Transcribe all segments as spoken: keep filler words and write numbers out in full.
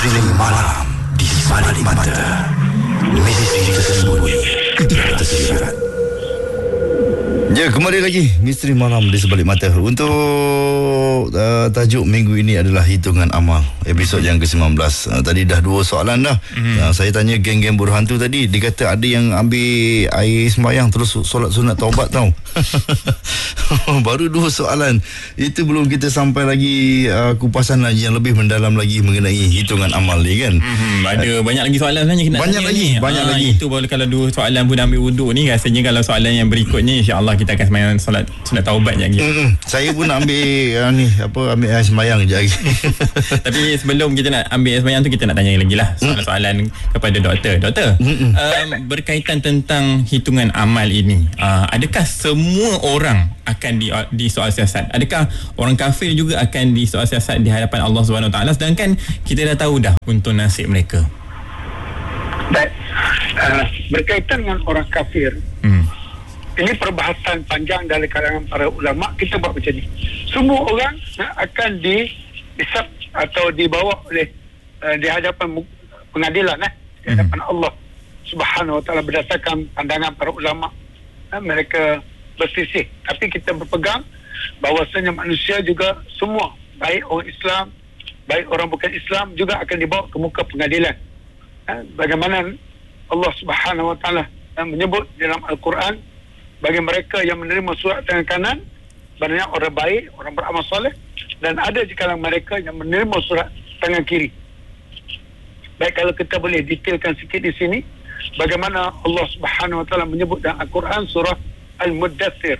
Misteri malam di balik mata. Misteri tersembunyi di atas sirat. Ya, kembali lagi Misteri Malam di Sebalik Mata. Untuk uh, tajuk minggu ini adalah hitungan amal, episod yang ke sembilan belas. uh, Tadi dah dua soalan dah. mm-hmm. uh, Saya tanya geng-geng buruh hantu tadi. Dia kata ada yang ambil air sembahyang terus solat sunat taubat tau. Baru dua soalan. Itu belum kita sampai lagi uh, kupasan lagi yang lebih mendalam lagi mengenai hitungan amal ni kan. mm-hmm. Ada uh, banyak lagi soalan sebenarnya kita nak Banyak lagi ni. Banyak ha, lagi Itu baru kalau dua soalan pun ambil wuduk ni. Rasanya kalau soalan yang berikutnya insya-Allah kita akan sembahyang solat sunat taubat je lagi. Mm-hmm. Saya pun nak ambil uh, ni apa ambil air sembahyang je lagi. Tapi sebelum kita nak ambil air sembahyang tu, kita nak tanya lagi lah soalan-soalan kepada doktor. Doktor, mm-hmm. uh, berkaitan tentang hitungan amal ini, uh, adakah semua orang akan di di soal siasat? Adakah orang kafir juga akan di soal siasat di hadapan Allah Subhanahu Wa Taala, sedangkan kita dah tahu dah untuk nasib mereka? Baik, uh, berkaitan dengan orang kafir, hmm. ini perbahasan panjang dari kalangan para ulama. Kita buat macam ni, semua orang uh, akan dihisab atau dibawa oleh uh, di hadapan pengadilan eh, di hadapan hmm. Allah Subhanahu Wa Taala berdasarkan pandangan para ulama. uh, mereka bersisih, tapi kita berpegang bahawasanya manusia juga semua, baik orang Islam, baik orang bukan Islam, juga akan dibawa ke muka pengadilan. Bagaimana Allah Subhanahu Wa Taala menyebut dalam Al-Quran, bagi mereka yang menerima surat tangan kanan, banyak orang baik, orang beramal soleh, dan ada di kalangan mereka yang menerima surat tangan kiri. Baik, kalau kita boleh detailkan sikit di sini, bagaimana Allah Subhanahu Wa Taala menyebut dalam Al-Quran surah Al-Muddathir.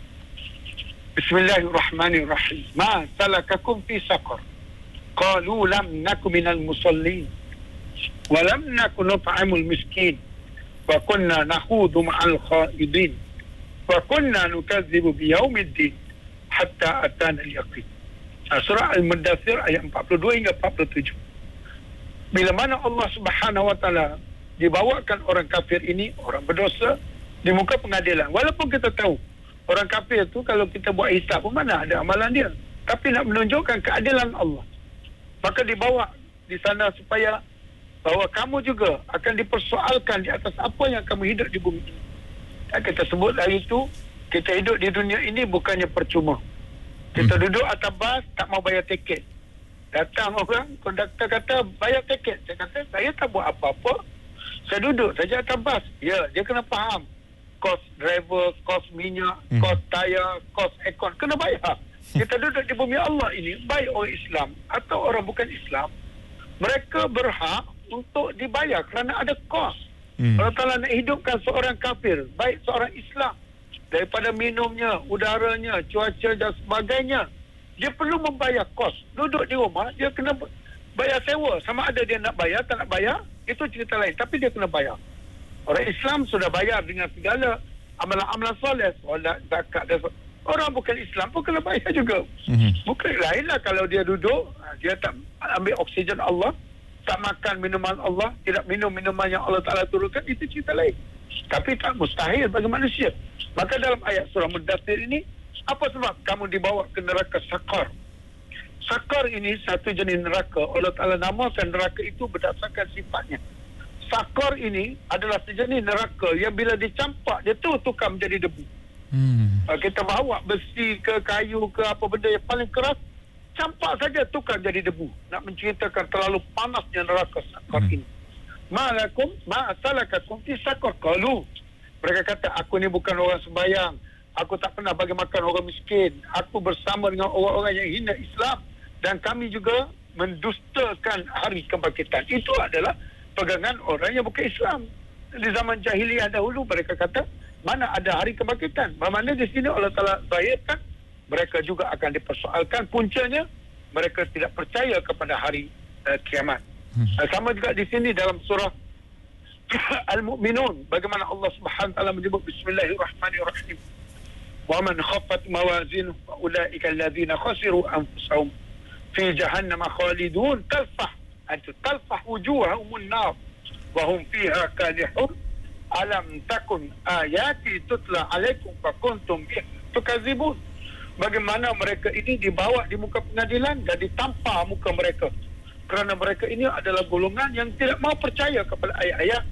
Bismillahirrahmanirrahim. Ma salakakum fi saqar? Qalu lam naku minal musallin wa lam naku nut'imul miskin wa kunna nakhudu ma'al khaidin wa kunna nukadzibu biyaumiddin hatta atana al-yaqin. Surah Al-Muddathir ayat empat puluh dua hingga empat puluh tujuh. Bila mana Allah Subhanahu Wa Taala dibawakan orang kafir ini, orang berdosa, di muka pengadilan. Walaupun kita tahu orang kafir tu kalau kita buat hisab pun mana ada amalan dia, tapi nak menunjukkan keadilan Allah, maka dibawa di sana supaya bahawa kamu juga akan dipersoalkan di atas apa yang kamu hidup di bumi ini. Dan kita sebut hari itu, kita hidup di dunia ini bukannya percuma. Kita hmm. duduk atas bas, tak mau bayar tiket. Datang orang, konduktor kata bayar tiket. Saya kata, saya tak buat apa-apa, saya duduk saja atas bas. Ya, dia kena faham kos driver, kos minyak, hmm. kos tayar, kos aircon, kena bayar. Kita duduk di bumi Allah ini, baik orang Islam atau orang bukan Islam, mereka berhak untuk dibayar kerana ada kos. Hmm. Allah Ta'ala nak hidupkan seorang kafir, baik seorang Islam, daripada minumnya, udaranya, cuaca dan sebagainya, dia perlu membayar kos. Duduk di rumah, dia kena bayar sewa. Sama ada dia nak bayar, tak nak bayar, itu cerita lain, tapi dia kena bayar. Orang Islam sudah bayar dengan segala amalan-amalan soleh, solat, zakat dan sebagainya. Orang bukan Islam pun kena bayar juga. Mm-hmm. Bukan lainlah kalau dia duduk, dia tak ambil oksigen Allah, tak makan minuman Allah, tidak minum minuman yang Allah Ta'ala turunkan, itu cerita lain. Tapi tak mustahil bagi manusia. Maka dalam ayat surah Muddathir ini, apa sebab kamu dibawa ke neraka Saqar? Saqar ini satu jenis neraka. Allah Ta'ala namakan neraka itu berdasarkan sifatnya. Saqar ini adalah sejenis neraka yang bila dicampak, dia tu tukar menjadi debu. Hmm. Kita bawa besi ke kayu ke apa benda yang paling keras, campak saja tukar jadi debu. Nak menceritakan terlalu panasnya neraka Saqar hmm. ini. Malakum ma'asalakakum fi saqar? Qalu, mereka kata, aku ni bukan orang sembahyang, aku tak pernah bagi makan orang miskin, aku bersama dengan orang-orang yang hina Islam, dan kami juga mendustakan hari kebangkitan. Itu adalah pegangan orang yang bukan Islam. Di zaman jahiliyah dahulu mereka kata, mana ada hari kebangkitan. Bermakna di sini Allah Ta'ala zahirkan mereka juga akan dipersoalkan. Puncanya, mereka tidak percaya kepada hari uh, kiamat. Hmm. Uh, sama juga di sini dalam surah Al-Mu'minun, bagaimana Allah Subhanahu Wa Ta'ala menyebut Bismillahirrahmanirrahim. Wa man khaffat mawazinuhu fa ulaika alladhina khasiru anfusahum fi jahannam khalidun talfah antu talfah wujuhahum an-nar wa hum fiha kalihun. Alam takun ayati tutla alaikum fakuntum biha tukazibun. Bagaimana mereka ini dibawa di muka pengadilan dan ditampar muka mereka kerana mereka ini adalah golongan yang tidak mau percaya kepada ayat-ayat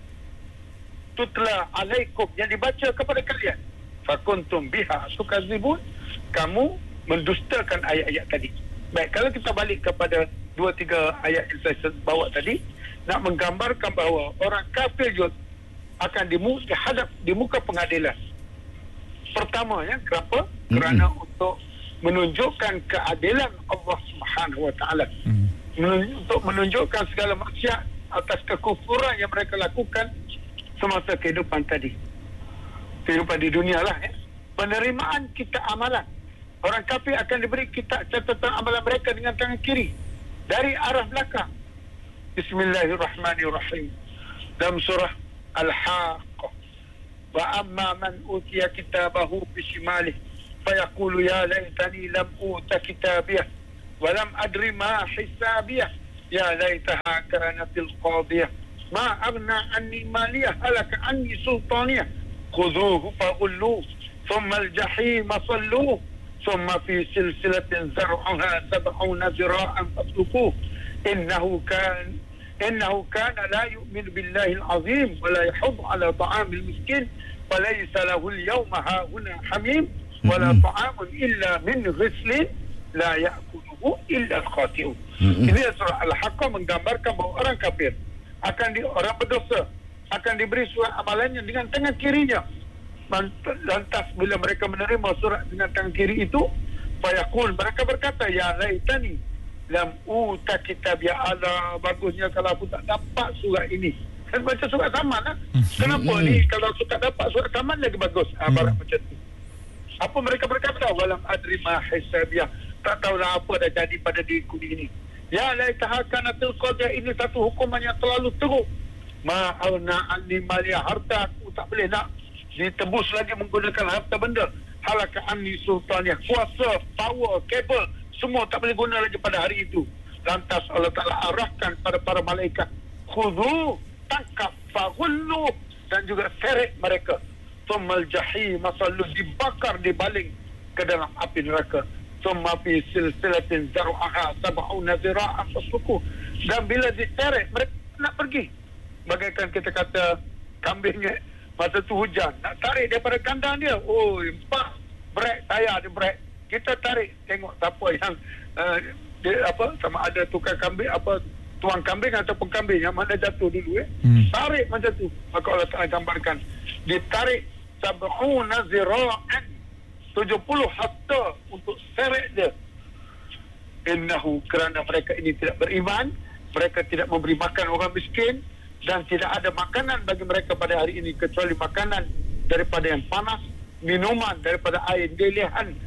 tutla alaikum yang dibaca kepada kalian. Fakuntum biha tukazibun, kamu mendustakan ayat-ayat tadi. Baik, kalau kita balik kepada dua tiga ayat yang saya bawa tadi, nak menggambarkan bahawa orang kafir juga akan dihadap di muka pengadilan. Pertama, ya, kenapa? Mm-hmm. Kerana untuk menunjukkan keadilan Allah Subhanahu Wa Taala. Mm-hmm. Untuk menunjukkan segala maksiat atas kekufuran yang mereka lakukan semasa kehidupan tadi. Kehidupan di dunia lah, ya. Penerimaan kita amalan. Orang kafir akan diberi kitab catatan amalan mereka dengan tangan kiri dari arah belakang. Bismillahirrahmanirrahim. Dalam surah Al-Haqqah. Wa amma man utiya kitabahu bishimalihi fayaqulu ya laitani lam uta kitabiyah wa lam adri ma hisabiyah ya laitaha kanatil qadiyah ma aghna anni maliyah halaka anni sultaniyah khudhuhu fa'ulluhu thumma al-jahima salluhu thumma fi silsilatin zar'uha sab'una zira'an fasluquhu innahu kan innahu kana la yu'minu billahi al-'azim wa la yahuddu 'ala ta'amil miskin falaysa lahu al-yawma hahuna hamim wala ta'amun illa min ghislin la ya'kuluhu illa al-khati'un. Mm-hmm. Ini surah Al-Haqqah menggambarkan bahawa orang kafir akan di orang berdosa akan diberi surat amalannya dengan tangan kirinya. Lantas bila mereka menerima surat dengan tangan kiri itu, fayaqul, mereka berkata, ya laitani lam uta kitab, ya Allah, bagusnya kalau aku tak dapat surat ini. Kan baca surat saman lah. Kenapa mm-hmm. ni kalau aku tak dapat surat saman lagi bagus? Ah, mm-hmm. Barat macam tu. Apa mereka berkata? Walam adri ma hisabiyah. Tak tahulah apa dah jadi pada diriku ini. Ya laitaha kanatil qadiyah, ini satu hukuman yang terlalu teruk. Ma'alna anni maliyah, harta aku tak boleh nak ditebus lagi menggunakan harta benda. Halaka anni sultaniyah, kuasa, power, kabel, semua tak boleh guna lagi pada hari itu. Lantas Allah Ta'ala arahkan pada para malaikat, khudhu, tangkap, faghullu, dan juga seret mereka. Thummal jahim masallu, dibakar, dibaling ke dalam api neraka. Thumma fi silsilatin zar'aha sab'una zira'an fasluquh, dan bila diseret mereka nak pergi. Bagaikan kita kata kambing masa tu hujan, nak tarik daripada kandang dia, oh empat brek, tayar dia brek, kita tarik, tengok siapa yang uh, dia, apa sama ada tukar kambing, apa tuang kambing ataupun kambing yang mana jatuh dulu, eh hmm. tarik macam tu. Maka Allah Ta'ala gambarkan, ditarik sab'una zira'an, tujuh puluh hasta untuk seret dia. Innahu, kerana mereka ini tidak beriman, mereka tidak memberi makan orang miskin, dan tidak ada makanan bagi mereka pada hari ini kecuali makanan daripada yang panas, minuman daripada air delihan,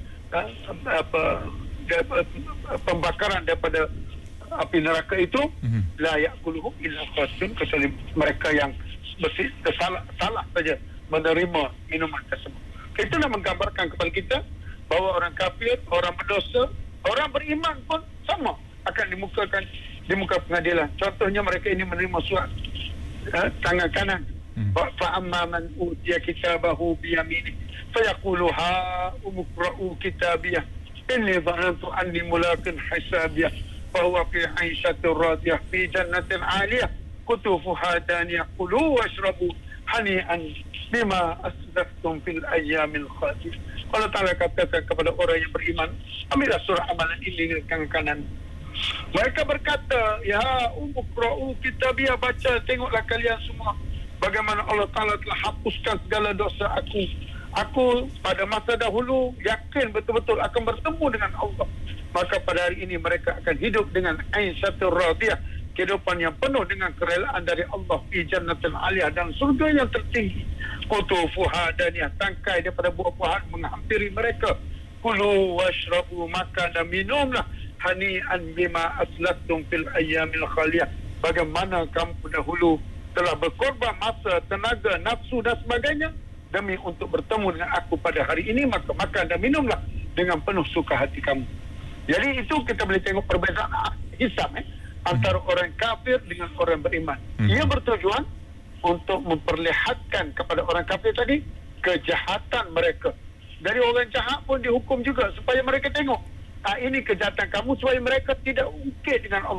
apa, apa pembakaran daripada api neraka itu, mm-hmm. la ya'kuluhu illa khasun, kecuali mereka yang bersih, salah, salah saja menerima minuman tersebut. Itu nak menggambarkan kepada kita bahawa orang kafir, orang berdosa, orang beriman pun sama akan dimukakan di muka pengadilan. Contohnya mereka ini menerima surat eh, tangan kanan. Fa amma man utiya kitabahu bi yaminihi fayaqulu ha umqra'u kitabiyah inni dhanantu anni mulaqin hisabiyah fa huwa fi 'aishatin radiyah fi jannatin 'aliyah qutufuha daniyah kulu washrabu hani'an bima asdaqtum fil ayyamil khatir. Allah Ta'ala katakan kepada orang yang beriman, ambillah surah amalan ini dengan tangan kanan. Mereka berkata, ya umqra'u kitabiyah, baca, tengoklah kalian semua bagaimana Allah Ta'ala telah hapuskan segala dosa aku. Aku pada masa dahulu yakin betul-betul akan bertemu dengan Allah. Maka pada hari ini mereka akan hidup dengan aisyatul radiyah, kehidupan yang penuh dengan kerelaan dari Allah, fi jannatin aliyah, dan surga yang tertinggi. Qutufuha daniyah, tangkai daripada buah-buahan menghampiri mereka. Kulu washrabu, makan dan minumlah, hani'an bima aslaftum fil ayyamil khaliyah, bagaimana kamu dahulu telah berkorban masa, tenaga, nafsu dan sebagainya demi untuk bertemu dengan aku pada hari ini, maka makan dan minumlah dengan penuh suka hati kamu. Jadi itu kita boleh tengok perbezaan hisab eh, antara hmm. orang kafir dengan orang beriman. Hmm. Ia bertujuan untuk memperlihatkan kepada orang kafir tadi kejahatan mereka. Dari orang jahat pun dihukum juga supaya mereka tengok, ah, ini kejahatan kamu, supaya mereka tidak ungkit dengan Allah.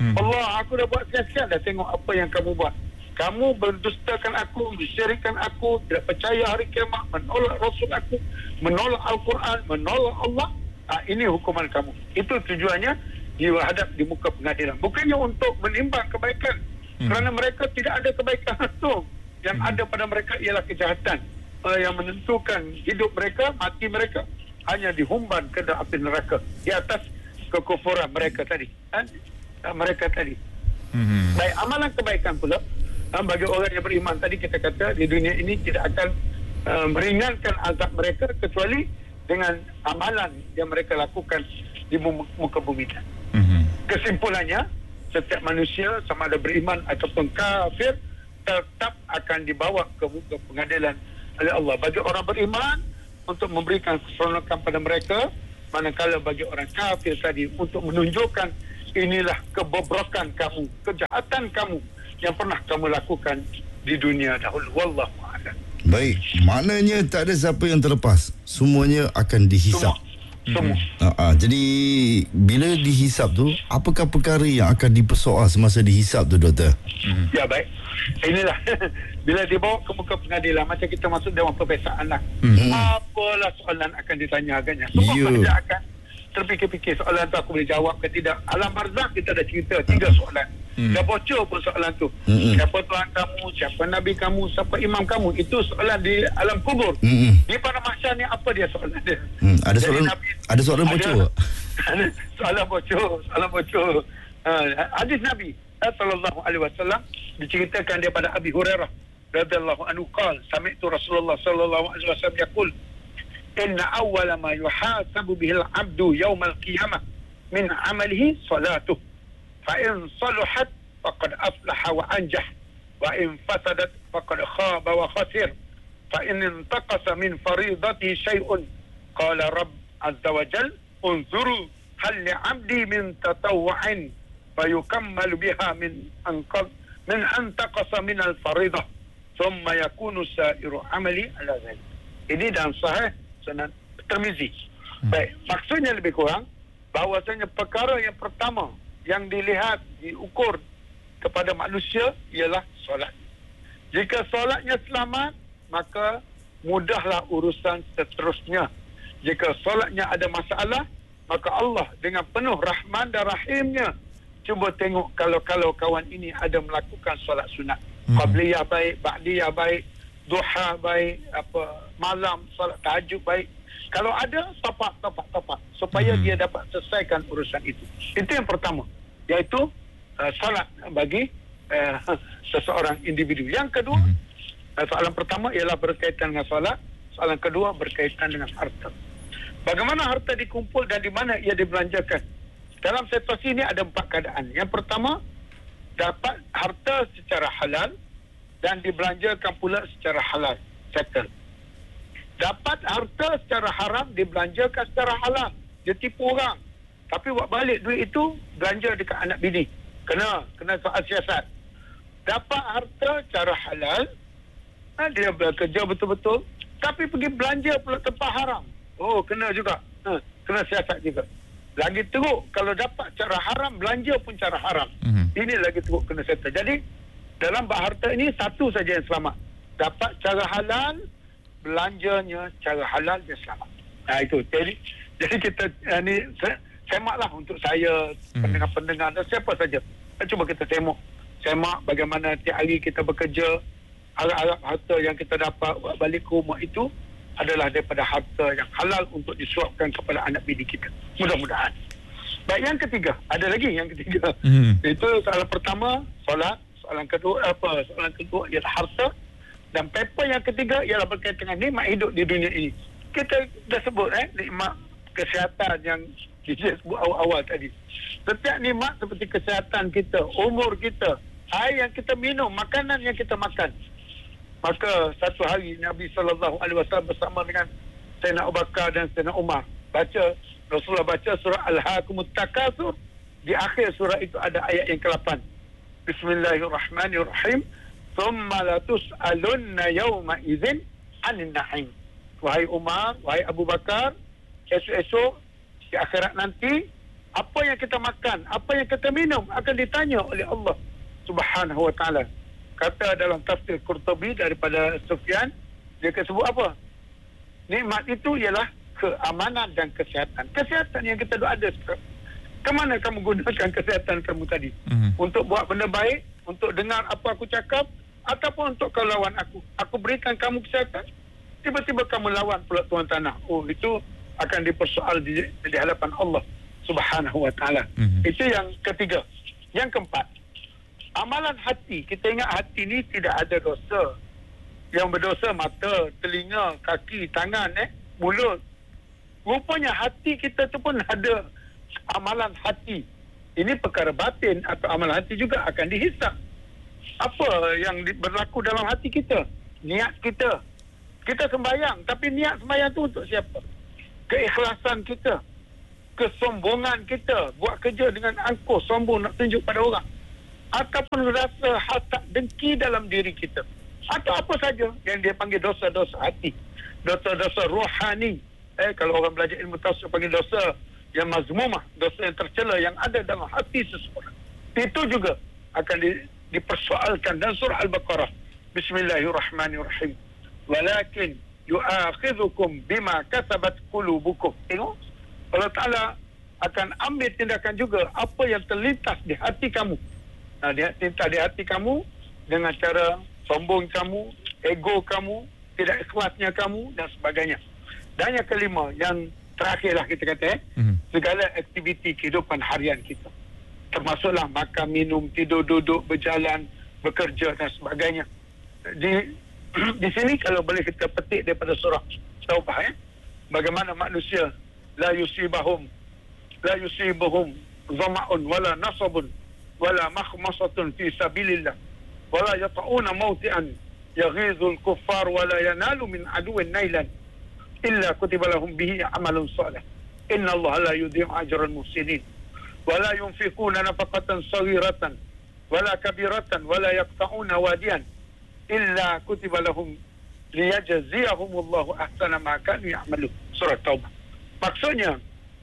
Hmm. Allah, aku dah buat sekian-sekian, dah tengok apa yang kamu buat. Kamu berdustakan aku, mensyirikkan aku, tidak percaya hari kiamat, menolak Rasul aku, menolak Al-Quran, menolak Allah. Ah, ini hukuman kamu. Itu tujuannya dihadap di muka pengadilan. Bukannya untuk menimbang kebaikan. Hmm. Kerana mereka tidak ada kebaikan langsung. Yang hmm. ada pada mereka ialah kejahatan. Uh, yang menentukan hidup mereka, mati mereka, hanya dihumban ke dalam api neraka. Di atas kekufuran mereka tadi. Ha? Uh, mereka tadi. Hmm. Baik, amalan kebaikan pula. Uh, bagi orang yang beriman tadi kita kata, di dunia ini tidak akan uh, meringankan azab mereka kecuali dengan amalan yang mereka lakukan di muka bumi. Hmm. Kesimpulannya, setiap manusia sama ada beriman ataupun kafir tetap akan dibawa ke muka pengadilan oleh Allah. Bagi orang beriman untuk memberikan keseronokan pada mereka, manakala bagi orang kafir tadi untuk menunjukkan inilah kebobrokan kamu, kejahatan kamu yang pernah kamu lakukan di dunia dahulu. Wallahu a'lam. Baik, maknanya tak ada siapa yang terlepas. Semuanya akan dihisap. Semua. Semua. Uh, uh, jadi bila dihisap tu, apakah perkara yang akan dipersoal semasa dihisap tu, doktor? Hmm. Ya, baik. Inilah bila dibawa ke muka pengadilan, macam kita masuk dewan peperiksaan lah. Hmm. Apalah soalan akan ditanyakannya. Semua yeah. Pelajar akan terfikir-fikir soalan tu aku boleh jawab ke tidak. Alam barzakh kita dah cerita tiga soalan. Hmm. Dah bocor pun soalan tu. Hmm. Siapa Tuhan kamu, siapa Nabi kamu, siapa imam kamu. Itu soalan di alam kubur. Hmm. Di pada mahsyar ni apa dia soalan dia? Hmm. Ada soalan Nabi, ada soalan bocor. Ada soalan bocor, soalan bocor. Uh, hadis Nabi sallallahu alaihi wasallam diceritakan daripada Abi Hurairah radhiyallahu anhu qala sami'tu Rasulullah sallallahu alaihi wasallam yaqul inna awwala ma yuhasabu bihi al-'abdu yawm al-qiyamah min 'amalihi salatuh fa in salahat faqad aflaha wa anjah wa in fasadat faqad khaba wa khasir fa in intaqasa min faridatihi shay'un qala rabb azza wa jalla unzuru hal li'abdi min tatawwu'in fayukammalu biha min anqad min antaqasa min al-faridah thumma yakunu sa'iru amali ala dhalik. Ini dalam sahih Sunan Tirmizi. Hmm. Baik, maksudnya lebih kurang bahawasanya perkara yang pertama yang dilihat, diukur kepada manusia ialah solat. Jika solatnya selamat, maka mudahlah urusan seterusnya. Jika solatnya ada masalah, maka Allah dengan penuh rahman dan rahimnya cuba tengok kalau-kalau kawan ini ada melakukan solat sunat. Hmm. Qabliyah baik, ba'diyah baik, duha baik, apa malam solat tahajud baik. Kalau ada, tapak, tapak, tapak supaya hmm. dia dapat selesaikan urusan itu. Itu yang pertama, iaitu uh, solat bagi uh, seseorang individu. Yang kedua, hmm. uh, soalan pertama ialah berkaitan dengan solat. Soalan kedua berkaitan dengan harta. Bagaimana harta dikumpul dan di mana ia dibelanjakan? Dalam situasi ini ada empat keadaan. Yang pertama, dapat harta secara halal dan dibelanjakan pula secara halal. Settle. Dapat harta secara haram, dibelanjakan secara halal. Dia tipu orang. Tapi buat balik duit itu, belanja dekat anak bini. Kena, kena soal siasat. Dapat harta secara halal, dia bekerja betul-betul, tapi pergi belanja pula tempat haram. Oh, kena juga. Ha, kena siasat juga. Lagi teruk kalau dapat cara haram, belanja pun cara haram. Mm-hmm. Ini lagi teruk, kena settle. Jadi dalam bab harta ini satu saja yang selamat. Dapat cara halal, belanjanya cara halal, dia selamat. Nah itu. Jadi jadi kita ini semaklah untuk saya, mm-hmm. pendengar-pendengar dan siapa saja. Cuba kita semak. Semak bagaimana tiap hari kita bekerja, harap-harap harta yang kita dapat balik ke rumah itu adalah daripada harta yang halal untuk disuapkan kepada anak bini kita. Mudah-mudahan. Baik, yang ketiga, ada lagi yang ketiga. Hmm. Itu soalan pertama, solat. Soalan kedua apa? Soalan kedua ialah harta. Dan paper yang ketiga ialah berkaitan dengan nikmat hidup di dunia ini. Kita dah sebut eh nikmat kesihatan yang kita sebut awal-awal tadi. Setiap nikmat seperti kesihatan kita, umur kita, air yang kita minum, makanan yang kita makan. Maka satu hari Nabi sallallahu alaihi wasallam bersama dengan Sayyidina Abu Bakar dan Sayyidina Umar baca, Rasulullah baca surah Al-Hakumut Takasur. Di akhir surah itu ada ayat yang ke-lapan. Bismillahirrahmanirrahim. Thumma la tus'alunna yawma idzin 'anil na'im. Wahai Umar, wahai Abu Bakar, esok-esok di akhirat nanti Apa yang kita makan, apa yang kita minum akan ditanya oleh Allah Subhanahu wa taala. Kata dalam tafsir Qurtubi daripada Sufyan, dia sebut apa? Nikmat itu ialah keamanan dan kesihatan. Kesihatan yang kita ada sekarang. Kemana kamu gunakan kesihatan kamu tadi? Mm-hmm. Untuk buat benda baik, untuk dengar apa aku cakap, ataupun untuk kau lawan aku. Aku berikan kamu kesihatan, tiba-tiba kamu lawan pula tuan tanah. Oh, itu akan dipersoal di, di hadapan Allah Subhanahu wa taala. Mm-hmm. Itu yang ketiga. Yang keempat, amalan hati. Kita ingat hati ni tidak ada dosa. Yang berdosa mata, telinga, kaki, tangan, eh, mulut. Rupanya hati kita tu pun ada amalan hati. Ini perkara batin atau amalan hati juga akan dihisap. Apa yang berlaku dalam hati kita? Niat kita. Kita sembahyang, tapi niat sembahyang tu untuk siapa? Keikhlasan kita, kesombongan kita, buat kerja dengan angkuh, sombong nak tunjuk pada orang, ataupun rasa hasad dengki dalam diri kita, atau apa saja yang dia panggil dosa-dosa hati, dosa-dosa rohani. Eh kalau orang belajar ilmu tafsir panggil dosa yang mazmumah, dosa yang tercela yang ada dalam hati seseorang. Itu juga akan di, dipersoalkan dalam surah Al-Baqarah. Bismillahirrahmanirrahim. Walakin yu'akhidhukum bima kasabat qulubukum. Tengok, Allah Ta'ala akan ambil tindakan juga apa yang terlintas di hati kamu. Nah, dia terlintas di hati kamu dengan cara sombong kamu, ego kamu, tidak ikhlasnya kamu dan sebagainya. Dan yang kelima, yang terakhirlah kita kata, eh, mm-hmm. segala aktiviti kehidupan harian kita, termasuklah makan, minum, tidur, duduk, berjalan, bekerja dan sebagainya. Di di sini kalau boleh kita petik daripada surah Taubah, eh, bagaimana manusia la yusibahum la yusibuhum dhama'un wala nasabun wala makhmasatun fi sabilillah wala yata'una mawti'an yaghizul kuffar wala yanalu min aduwin nailan illa kutiba lahum bihi amalun salih inna Allah la yudhi'u ajral muhsinin wala yunfiquna nafaqatan saghiratan wala kabiratan wala yaqta'una wadiyan illa kutiba lahum liyajziyahumullahu ahsana ma kanu ya'malun. Surah Taubah. Maksudnya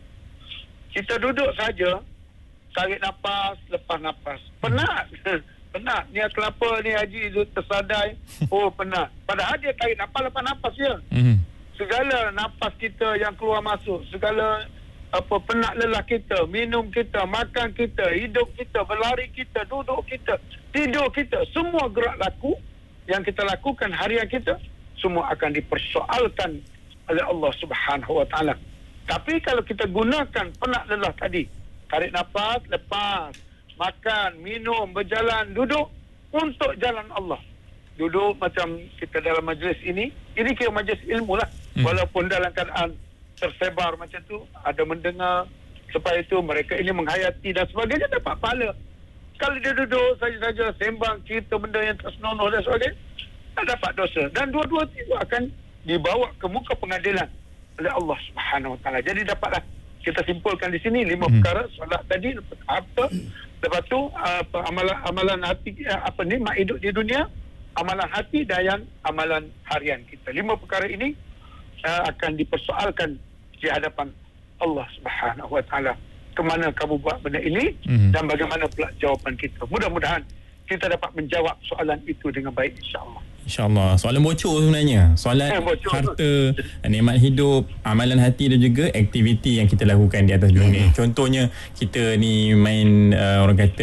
kita duduk saja, tarik nafas, lepas nafas. Penat. Penat. Ni kelapa ni haji tersadai. Oh, penat. Padahal dia tarik nafas, lepas nafas je. Mm-hmm. Segala nafas kita yang keluar masuk, segala apa penat lelah kita, minum kita, makan kita, hidup kita, berlari kita, duduk kita, tidur kita, semua gerak laku yang kita lakukan harian kita, semua akan dipersoalkan oleh Allah Subhanahu wa taala. Tapi kalau kita gunakan penat lelah tadi, tarik nafas, lepas, makan, minum, berjalan, duduk untuk jalan Allah. Duduk macam kita dalam majlis ini, ini kira majlis ilmu lah. Hmm. Walaupun dalam keadaan tersebar macam tu, ada mendengar, supaya itu mereka ini menghayati dan sebagainya, dapat pahala. Kalau dia duduk saja-saja sembang cerita benda yang tak senonoh dan sebagainya, tak dapat dosa. Dan dua-dua itu akan dibawa ke muka pengadilan oleh Allah Subhanahu wa taala. Jadi dapatlah kita simpulkan di sini lima hmm. perkara solat tadi, apa, lepas tu apa, amalan amalan hati, apa nikmat hidup di dunia, amalan hati dan amalan harian kita. Lima perkara ini uh, akan dipersoalkan di hadapan Allah Subhanahu wa taala. Kemana kamu buat benda ini mm-hmm. dan bagaimana pula jawapan kita. Mudah-mudahan kita dapat menjawab soalan itu dengan baik, insya-Allah. InsyaAllah. Soalan bocor sebenarnya. Soalan eh, bocor harta, nikmat hidup, amalan hati dan juga aktiviti yang kita lakukan di atas dunia. Mm-hmm. Contohnya kita ni main uh, orang kata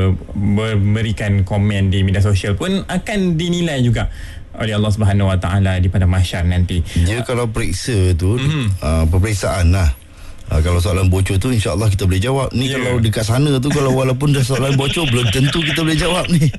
memberikan komen di media sosial pun akan dinilai juga oleh Allah Subhanahu Wa Taala di pada mahsyar nanti. Dia kalau periksa tu mm-hmm. uh, peperiksaan lah. Uh, kalau soalan bocor tu insya-Allah kita boleh jawab. Ni yeah. Kalau dekat sana tu, kalau walaupun dah soalan bocor belum tentu kita boleh jawab ni.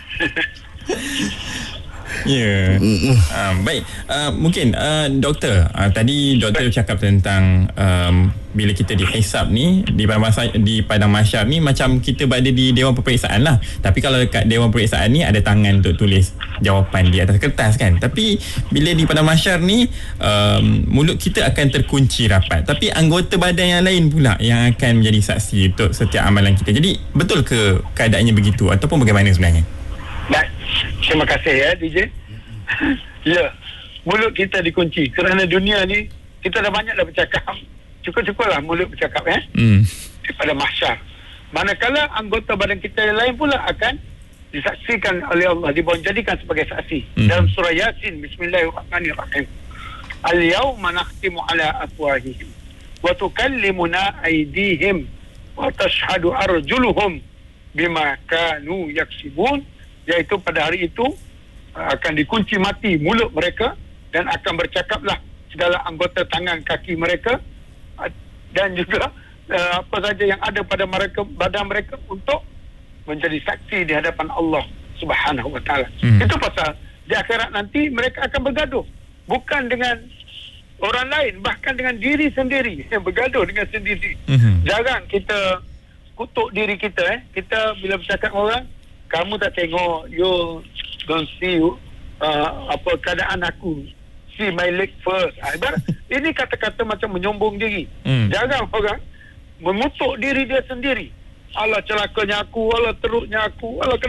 Ya. Yeah. Uh, baik. Uh, mungkin uh, doktor, uh, tadi doktor cakap tentang um, bila kita dihisap ni di padang mahsyar, di padang mahsyar ni macam kita berada di dewan peperiksaan lah. Tapi kalau dekat dewan peperiksaan ni ada tangan untuk tulis jawapan di atas kertas kan. Tapi bila di padang mahsyar ni um, mulut kita akan terkunci rapat. Tapi anggota badan yang lain pula yang akan menjadi saksi untuk setiap amalan kita. Jadi betul ke keadaannya begitu ataupun bagaimana sebenarnya? Baik. Terima kasih ya D J. Ya, mulut kita dikunci kerana dunia ni kita dah banyak dah bercakap. Cukup-cukuplah mulut bercakap eh. Hmm. pada mahsyar. Manakala anggota badan kita yang lain pula akan disaksikan oleh Allah, dijadikan sebagai saksi. Hmm. Dalam surah Yasin, Bismillahirrahmanirrahim. Al-yawma nakhtimu ala afwahihim wa tukallimuna aydihim wa tashhadu arjuluhum bima kanu yaksibun. Iaitu pada hari itu akan dikunci mati mulut mereka dan akan bercakaplah segala anggota tangan kaki mereka dan juga uh, apa saja yang ada pada mereka, badan mereka, untuk menjadi saksi di hadapan Allah Subhanahu wa taala. Hmm. Itu pasal di akhirat nanti mereka akan bergaduh, bukan dengan orang lain, bahkan dengan diri sendiri, yang bergaduh dengan sendiri. Hmm. Jarang kita kutuk diri kita eh. Kita bila bercakap orang, kamu tak tengok, you don't see uh, apa keadaan aku, see my leg first. Ha, ibarat, ini kata-kata macam menyombong diri. Hmm. Jarang orang mengutuk diri dia sendiri. Allah celakanya aku, Allah teruknya aku, Allah